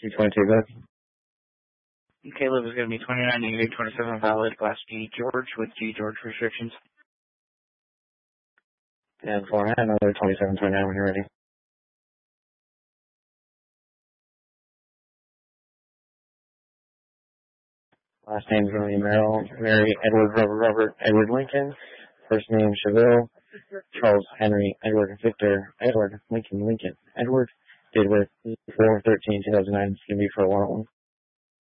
C22, good. Caleb is going to be 29, negative 27, valid, Class D George with G George restrictions. And format, another 2729 when you're ready. Last name is going to be Mary Edward Robert Edward Lincoln. First name Cheville, Charles Henry Edward Victor Edward Lincoln Edward. Date of birth 4/13/2009. It's going to be for a 101.